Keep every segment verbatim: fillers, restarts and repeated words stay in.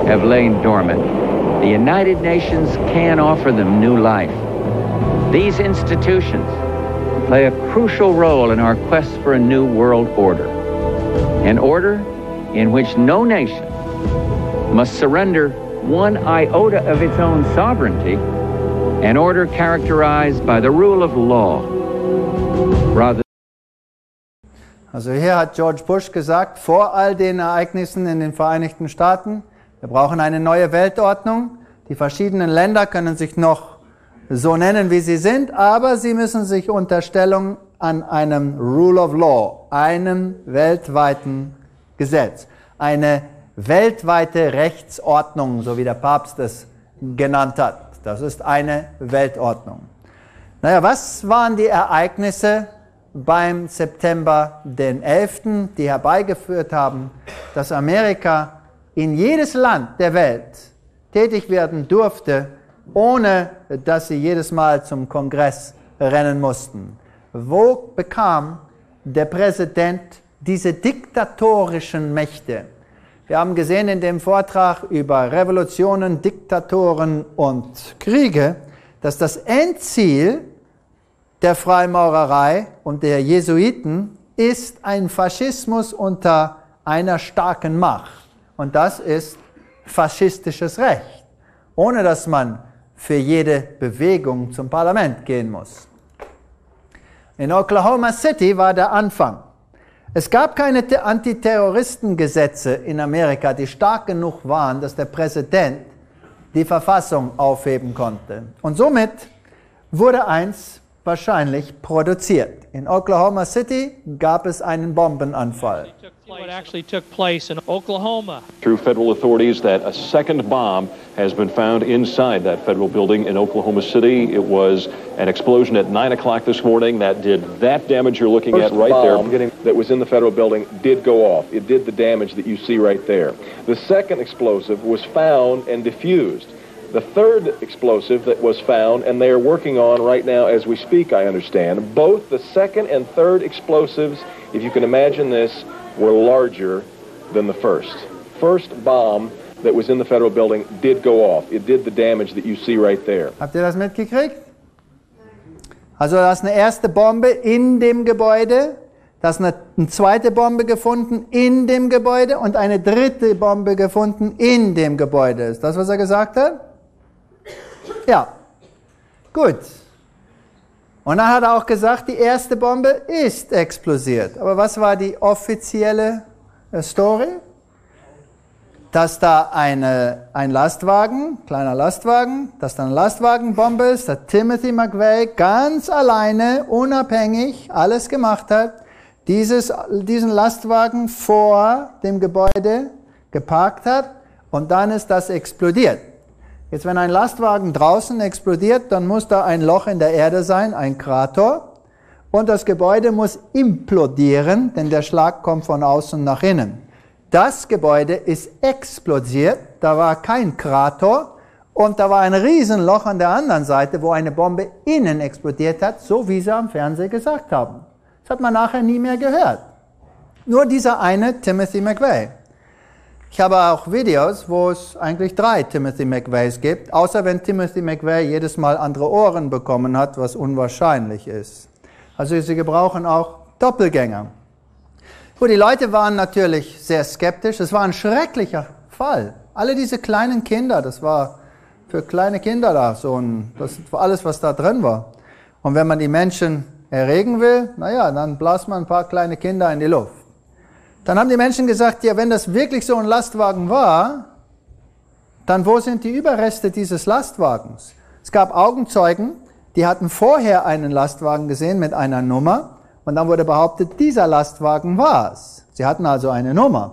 have lain dormant. The United Nations can offer them new life. These institutions play a crucial role in our quest for a new world order, an order in which no nation must surrender one iota of its own sovereignty, an order characterized by the rule of law, rather. Also hier hat George Bush gesagt, vor all den Ereignissen in den Vereinigten Staaten, wir brauchen eine neue Weltordnung. Die verschiedenen Länder können sich noch so nennen, wie sie sind, aber sie müssen sich unterstellen an einem Rule of Law, einem weltweiten Gesetz, eine weltweite Rechtsordnung, so wie der Papst es genannt hat. Das ist eine Weltordnung. Naja, was waren die Ereignisse beim September den elften, die herbeigeführt haben, dass Amerika in jedes Land der Welt tätig werden durfte, ohne dass sie jedes Mal zum Kongress rennen mussten? Wo bekam der Präsident diese diktatorischen Mächte? Wir haben gesehen in dem Vortrag über Revolutionen, Diktatoren und Kriege, dass das Endziel der Freimaurerei und der Jesuiten ist ein Faschismus unter einer starken Macht. Und das ist faschistisches Recht, ohne dass man für jede Bewegung zum Parlament gehen muss. In Oklahoma City war der Anfang. Es gab keine Antiterroristengesetze in Amerika, die stark genug waren, dass der Präsident die Verfassung aufheben konnte. Und somit wurde eins wahrscheinlich produziert. In Oklahoma City gab es einen Bombenanfall. What actually took place in Oklahoma. Through federal authorities that a second bomb has been found inside that federal building in Oklahoma City. It was an explosion at nine o'clock this morning that did that damage you're looking First at right bomb there. That was in the federal building did go off. It did the damage that you see right there. The second explosive was found and diffused. The third explosive that was found, and they are working on right now as we speak, I understand, both the second and third explosives, if you can imagine this, were larger than the first. First bomb that was in the federal building did go off. It did the damage that you see right there. Habt ihr das mitgekriegt? Also da ist eine erste Bombe in dem Gebäude, da ist eine, eine zweite Bombe gefunden in dem Gebäude und eine dritte Bombe gefunden in dem Gebäude. Ist das, was er gesagt hat? Ja. Gut. Und dann hat er auch gesagt, die erste Bombe ist explodiert. Aber was war die offizielle Story? Dass da eine, ein Lastwagen, kleiner Lastwagen, dass da eine Lastwagenbombe ist, dass Timothy McVeigh ganz alleine, unabhängig alles gemacht hat, dieses, diesen Lastwagen vor dem Gebäude geparkt hat und dann ist das explodiert. Jetzt, wenn ein Lastwagen draußen explodiert, dann muss da ein Loch in der Erde sein, ein Krater, und das Gebäude muss implodieren, denn der Schlag kommt von außen nach innen. Das Gebäude ist explodiert, da war kein Krater und da war ein Riesenloch an der anderen Seite, wo eine Bombe innen explodiert hat, so wie sie am Fernsehen gesagt haben. Das hat man nachher nie mehr gehört. Nur dieser eine Timothy McVeigh. Ich habe auch Videos, wo es eigentlich drei Timothy McVeighs gibt, außer wenn Timothy McVeigh jedes Mal andere Ohren bekommen hat, was unwahrscheinlich ist. Also sie gebrauchen auch Doppelgänger. Gut, die Leute waren natürlich sehr skeptisch. Es war ein schrecklicher Fall. Alle diese kleinen Kinder, das war für kleine Kinder da, so ein, das war alles, was da drin war. Und wenn man die Menschen erregen will, naja, dann bläst man ein paar kleine Kinder in die Luft. Dann haben die Menschen gesagt, ja, wenn das wirklich so ein Lastwagen war, dann wo sind die Überreste dieses Lastwagens? Es gab Augenzeugen, die hatten vorher einen Lastwagen gesehen mit einer Nummer und dann wurde behauptet, dieser Lastwagen war es. Sie hatten also eine Nummer.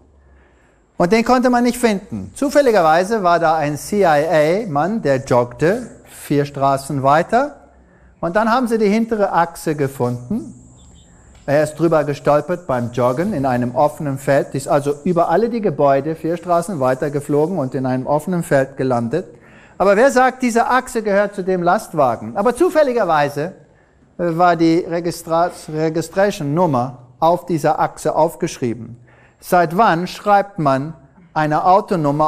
Und den konnte man nicht finden. Zufälligerweise war da ein C I A-Mann, der joggte vier Straßen weiter und dann haben sie die hintere Achse gefunden. Er ist drüber gestolpert beim Joggen in einem offenen Feld. Die ist also über alle die Gebäude vier Straßen weiter geflogen und in einem offenen Feld gelandet. Aber wer sagt, diese Achse gehört zu dem Lastwagen? Aber zufälligerweise war die Registra- Registration-Nummer auf dieser Achse aufgeschrieben. Seit wann schreibt man eine Autonummer